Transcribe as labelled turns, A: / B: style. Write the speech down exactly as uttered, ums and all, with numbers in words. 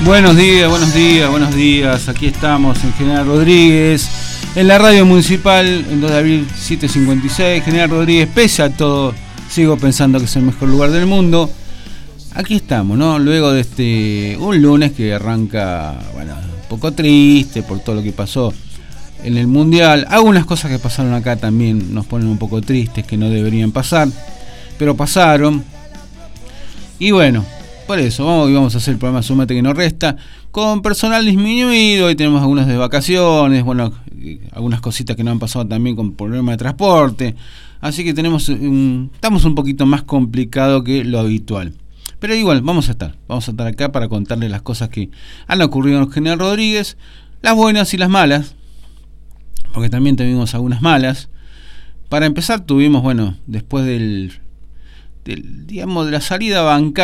A: Buenos días, buenos días, buenos días. Aquí estamos en General Rodríguez, en la radio municipal, en dos de abril setecientos cincuenta y seis. General Rodríguez, pese a todo, sigo pensando que es el mejor lugar del mundo. Aquí estamos, ¿no? Luego de este un lunes que arranca, bueno, un poco triste por todo lo que pasó en el Mundial. Algunas cosas que pasaron acá también nos ponen un poco tristes, que no deberían pasar, pero pasaron. Y bueno, por eso, vamos, vamos a hacer el programa Sumate que no resta, con personal disminuido. Hoy tenemos algunas de vacaciones, bueno, algunas cositas que nos han pasado también con problemas de transporte. Así que tenemos un, estamos un poquito más complicado que lo habitual. Pero igual, vamos a estar, vamos a estar acá para contarles las cosas que han ocurrido en General Rodríguez, las buenas y las malas, porque también tuvimos algunas malas. Para empezar tuvimos, bueno, después del, del digamos, de la salida bancaria,